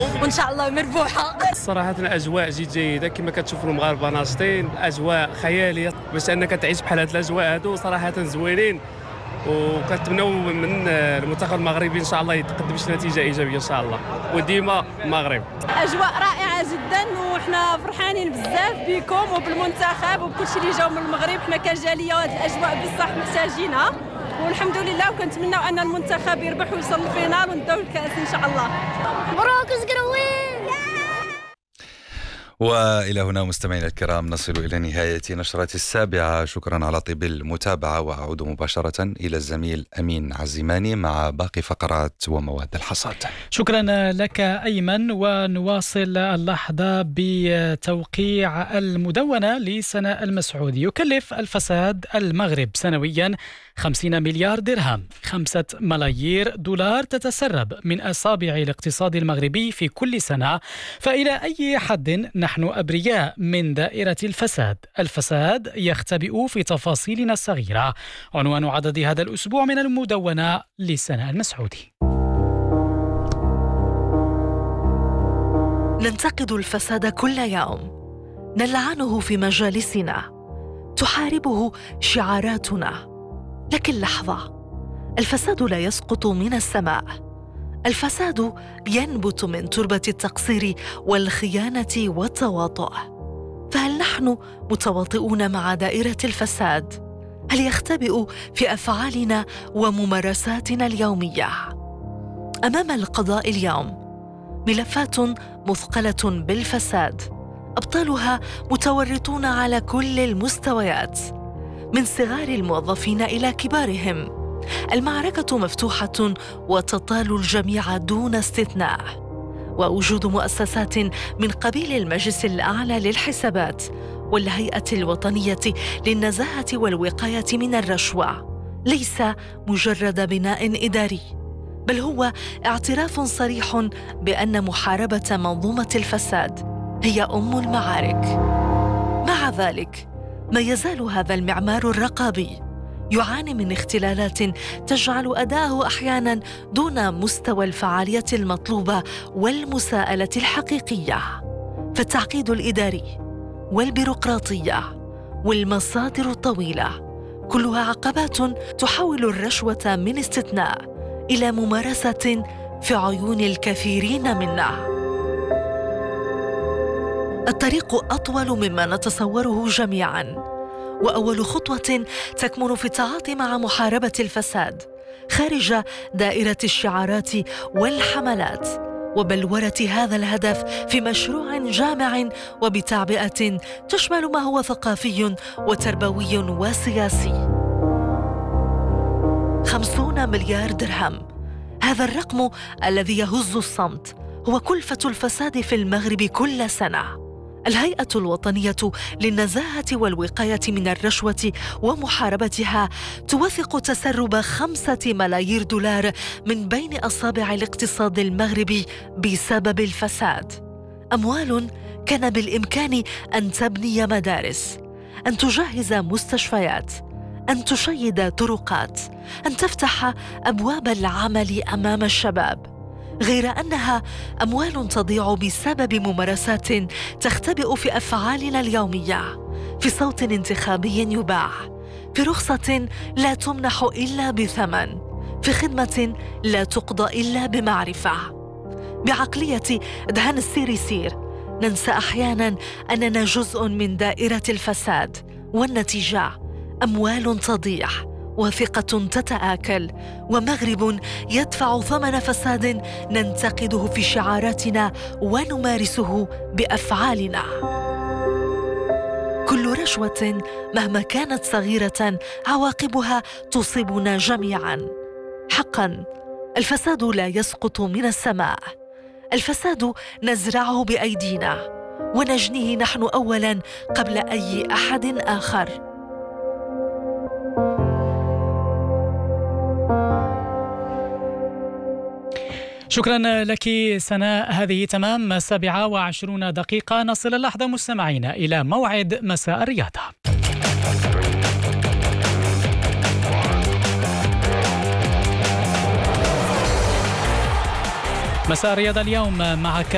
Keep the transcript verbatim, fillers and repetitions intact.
وإن شاء الله مربوحة. صراحة الأجواء جد جيدة كما كتشوفوا المغاربة ناشطين، أجواء خيالية باش أنك تعيش بحال هاد الأجواء هادو صراحة زوينين، وكنتمناو من المنتخب المغربي إن شاء الله يتقدم شي نتيجة إيجابية إن شاء الله، وديما المغرب. أجواء رائعة جدا وحنا فرحانين بزاف بكم وبالمنتخب وبكل شيء اللي جاو من المغرب. حنا كجالية هاد الأجواء بصح محتاجينها والحمد لله، وكنتمناو أن المنتخب يربح ويوصل للفينال ونداو الكأس إن شاء الله. مبروك زقروين. وإلى هنا مستمعينا الكرام نصل إلى نهاية نشرة السابعة. شكرا على طيب المتابعة، وأعود مباشرة إلى الزميل أمين عزيماني مع باقي فقرات ومواد الحصاد. شكرا لك أيمن، ونواصل اللحظة بتوقيع المدونة لسناء المسعودي. يكلف الفساد المغرب سنويا خمسين مليار درهم، خمسة ملايير دولار تتسرب من أصابع الاقتصاد المغربي في كل سنة. فإلى أي حد نحن أبرياء من دائرة الفساد؟ الفساد يختبئ في تفاصيلنا الصغيرة. عنوان عدد هذا الأسبوع من المدونة لسناء المسعودي. ننتقد الفساد كل يوم، نلعنه في مجالسنا، تحاربه شعاراتنا. لكن لحظة، الفساد لا يسقط من السماء، الفساد ينبت من تربة التقصير والخيانة والتواطؤ. فهل نحن متواطئون مع دائرة الفساد؟ هل يختبئ في أفعالنا وممارساتنا اليومية؟ أمام القضاء اليوم ملفات مثقلة بالفساد، أبطالها متورطون على كل المستويات، من صغار الموظفين إلى كبارهم. المعركة مفتوحة وتطال الجميع دون استثناء، ووجود مؤسسات من قبيل المجلس الأعلى للحسابات والهيئة الوطنية للنزاهة والوقاية من الرشوة ليس مجرد بناء إداري، بل هو اعتراف صريح بأن محاربة منظومة الفساد هي أم المعارك. مع ذلك ما يزال هذا المعمار الرقابي يعاني من اختلالات تجعل أداءه أحياناً دون مستوى الفعالية المطلوبة والمساءلة الحقيقية. فالتعقيد الإداري والبيروقراطية والمصادر الطويلة كلها عقبات تحول الرشوة من استثناء إلى ممارسة في عيون الكثيرين منا. الطريق أطول مما نتصوره جميعاً، وأول خطوة تكمن في التعاطي مع محاربة الفساد خارج دائرة الشعارات والحملات، وبلورة هذا الهدف في مشروع جامع وبتعبئة تشمل ما هو ثقافي وتربوي وسياسي. خمسون مليار درهم، هذا الرقم الذي يهز الصمت هو كلفة الفساد في المغرب كل سنة. الهيئة الوطنية للنزاهة والوقاية من الرشوة ومحاربتها توثق تسرب خمسة ملايير دولار من بين أصابع الاقتصاد المغربي بسبب الفساد. أموال كان بالإمكان أن تبني مدارس، أن تجهز مستشفيات، أن تشيد طرقات، أن تفتح أبواب العمل أمام الشباب، غير أنها أموال تضيع بسبب ممارسات تختبئ في أفعالنا اليومية، في صوت انتخابي يباع، في رخصة لا تمنح إلا بثمن، في خدمة لا تقضى إلا بمعرفة. بعقلية دهن السير سير ننسى أحياناً أننا جزء من دائرة الفساد، والنتيجة أموال تضيع وثقة تتآكل، ومغرب يدفع ثمن فساد ننتقده في شعاراتنا ونمارسه بأفعالنا. كل رشوة مهما كانت صغيرة عواقبها تصيبنا جميعا. حقا الفساد لا يسقط من السماء، الفساد نزرعه بأيدينا ونجنيه نحن أولا قبل أي أحد آخر. شكرا لك سناء. هذه تمام السابعة وعشرون دقيقة. نصل اللحظة مستمعينا إلى موعد مساء الرياضة. مساء الرياضة اليوم معك